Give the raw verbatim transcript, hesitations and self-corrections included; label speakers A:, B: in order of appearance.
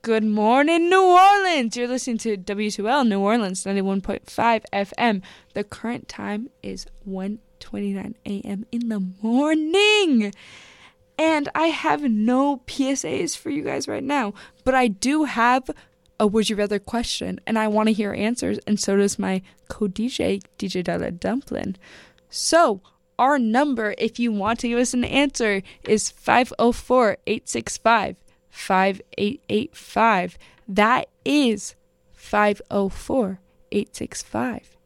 A: Good morning, New Orleans. You're listening to W two L New Orleans ninety-one point five F M. The current time is one twenty-nine a.m. in the morning. And I have no P S As for you guys right now, but I do have a Would You Rather question, and I want to hear answers, and so does my co-D J, D J Della Dumplin. So, our number, if you want to give us an answer, is five oh four, eight six five, five eight eight five. That is five oh four, eight six five,